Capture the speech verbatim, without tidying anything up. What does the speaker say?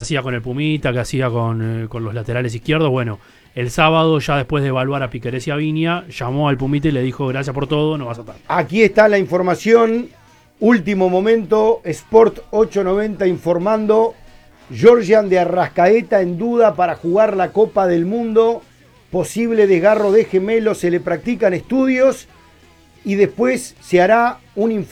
hacía con el Pumita, qué hacía con, eh, con los laterales izquierdos. Bueno, el sábado, ya después de evaluar a Piquerés y a Viña, llamó al Pumita y le dijo: gracias por todo, no vas a estar. Aquí está la información. Último momento, Sport ochocientos noventa informando. Georgian de Arrascaeta en duda para jugar la Copa del Mundo. Posible desgarro de gemelo, se le practican estudios y después se hará un informe.